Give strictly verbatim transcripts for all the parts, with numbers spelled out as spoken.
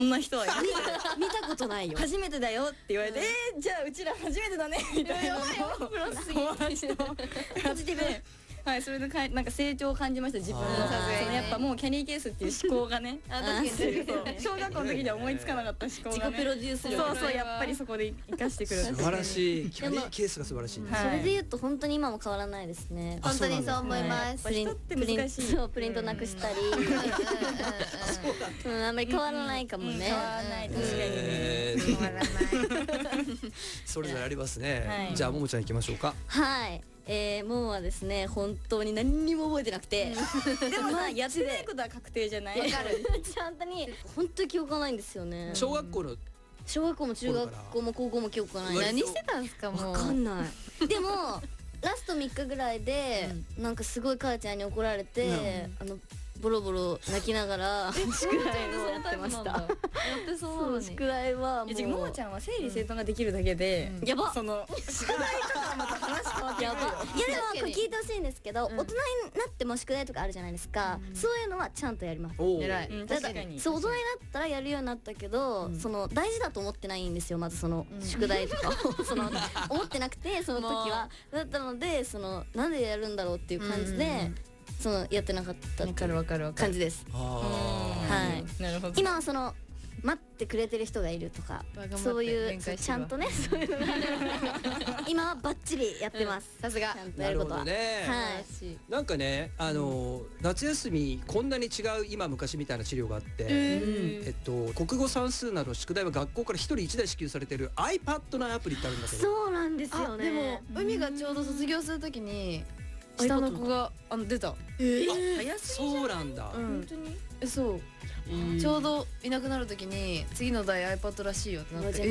そんな人は見たことないよ。 初めてだよって言われて、えー、じゃあうちら初めてだねみたいなのを友達とポジティブはい、それでかなんか成長を感じました自分の。そのやっぱもうキャリーケースっていう思考がね、小学校の時には思いつかなかった思考がね、 自己プロデュース力。 そうそう、やっぱりそこで生かしてくる。 素晴らしい、キャリーケースが素晴らしいね。 それで言うと本当に今も変わらないですね。 本当にそう思います。 プリンって難しい。 そう、プリントなくしたり、うん、あんまり変わらないかもね。 変わらない、確かに変わらない。 それぞれありますね。じゃあももちゃん行きましょうか。 はい。えー、ももはですね、本当に何にも覚えてなくて、 でもまあやってないことは確定じゃない。 わかる。本当に本当に記憶がないんですよね。 小学校の小学校も中学校も高校も記憶がない。 何してたんですかもう。 わかんない。でもラストみっかぐらいでなんかすごい母ちゃんに怒られて、あのボロボロ泣きながら宿題をやってました。 やってそうなのに。 宿題はもうももちゃんは整理整頓ができるだけでやばその宿題とかまた話変わってくるよ。 いやでもこれ聞いてほしいんですけど、大人になっても宿題とかあるじゃないですか。そういうのはちゃんとやります。 偉い。 確かに。 そう、大人になったらやるようになったけど、その大事だと思ってないんですよ。まずその宿題とかをその思ってなくて、その時はだったので、そのなんでやるんだろうっていう感じでそのやってなかったっていう感じです。はい。 なるほど。 今はその待ってくれてる人がいるとか、そういうちゃんとね、そういうのが今はバッチリやってます。 さすが。 ちゃんとやることは。はい。 なんかね、あの夏休みこんなに違う今昔みたいな資料があって、えっと国語算数など宿題は学校から一人一台支給されている iPad のアプリってあるんだけど。 そうなんですよね。 でも海がちょうど卒業するときに下の子があの出た。 ええ、早すぎじゃない？ そうなんだ。 本当に？ え、そう。ちょうどいなくなるときに次の代 iPad らしいよってなって、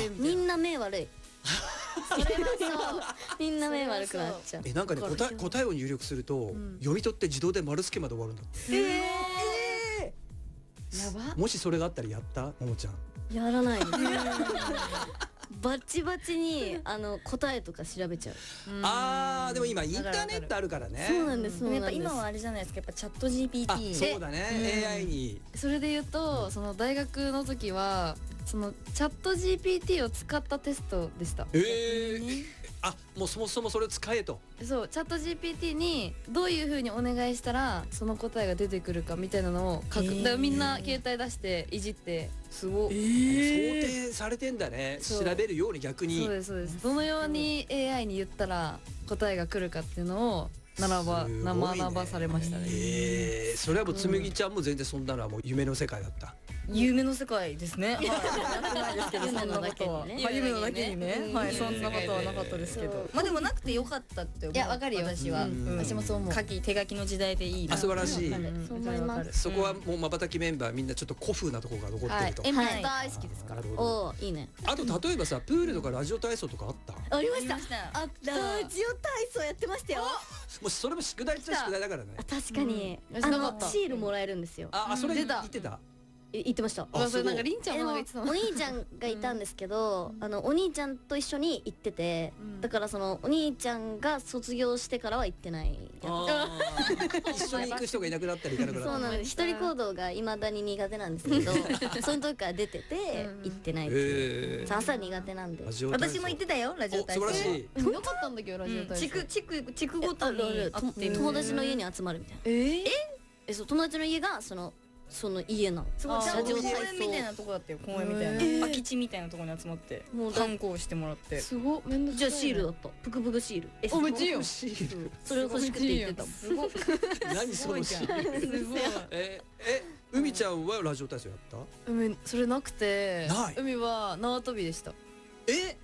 みんな目悪い。それはそう。みんな目悪くなっちゃう。 え、なんかね、答え答えを入力すると読み取って自動で丸付けまで終わるんだって。 ええ。やば。 もしそれがあったらやった？ももちゃん。 やらないです。バチバチにあの答えとか調べちゃう。 ああ、でも今インターネットあるからね。 そうなんです。 やっぱ今はあれじゃないですか。やっぱチャット ジーピーティー。 そうだね。エーアイ に。 それで言うと、その大学の時はそのチャット ジーピーティー を使ったテストでした。 ええ。あ、もうそもそもそれを使えと。 そう、チャット ジーピーティー にどういう風にお願いしたらその答えが出てくるかみたいなのを書く。だからみんな携帯出していじって、すごい。 想定されてんだね。調べるように逆に。 そうですそうです。どのように エーアイ に言ったら答えが来るかっていうのを学ば生学ばされましたね。 ええ、それはもうつむぎちゃんも全然そんなのはもう夢の世界だった。 夢の世界ですね。はい。やってないですけど、そんなことは。夢のだけにね。はい、そんなことはなかったですけど。まあでもなくてよかったって思う。 いや、わかるよ。 私は。 私もそう思う。 書き手書きの時代でいいな。 素晴らしい。 そう思います。 そこはもう瞬きメンバーみんなちょっと古風なところが残ってると。 鉛筆大好きですから。 おお、いいね。 あと例えばさ、プールとかラジオ体操とかあった？ ありました。 あった。 ラジオ体操やってましたよ。 もうそれも宿題っちゃ宿題だからね。 確かに。あのシールもらえるんですよ。 あ、それ言ってた。 言ってました。 あ、それなんかりんちゃんも言ってた。 お兄ちゃんがいたんですけど、あのお兄ちゃんと一緒に行ってて、だからそのお兄ちゃんが卒業してからは行ってない。 一緒に行く人がいなくなったり行かなくなったり。 そうなんです。一人行動が未だに苦手なんですけど、その時から出てて行ってないっていう。朝苦手なんで。 私も行ってたよ、ラジオ体操。 素晴らしい。 よかったんだけどラジオ体操。 地区地区地区ごとに友達の家に集まるみたいな。 ええ、そう、友達の家がそのその家なの。 すごいラジオ公園みたいなとこだったよ。公園みたいな空き地みたいなところに集まって反抗してもらって。 すごっ。 じゃあシールだった。ぷくぷくシール。 お、めっちゃいいよ。 シール。 それ欲しくて言ってた。 すごい。 何そのシール。 すごい。 ええ、海ちゃんはラジオ体操やった？ 海それなくて。 ない。 海は縄跳びでした。 え？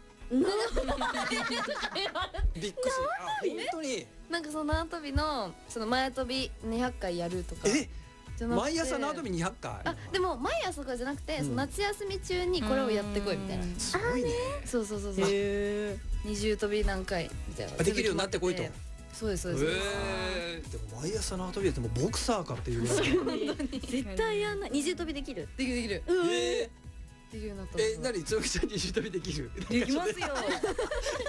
びっくり。あ、本当に。 なんかその縄跳びのその前跳びにひゃっかいやるとか。 え？毎朝縄跳びにひゃっかい。 あ、でも毎朝とかじゃなくて、その夏休み中にこれをやってこいみたいな。 すごいね。 そうそうそうそう。二重跳び何回みたいな。 できるようになってこいと。 そうですそうです。 でも毎朝縄跳びやってもボクサーかっていうぐらい。 絶対やんない。二重跳びできる。 できるできる。 ええ。 できるようになった。 え、なにつむぎちゃん二重跳びできる？ できますよ。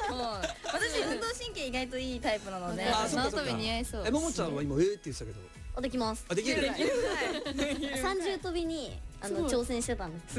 私運動神経意外といいタイプなので。 あ、そうかそうか。 縄跳び似合いそう。 え、ももちゃんは今ええって言ってたけど。 あできます。 あできる。 三重跳びにあの挑戦してたんです。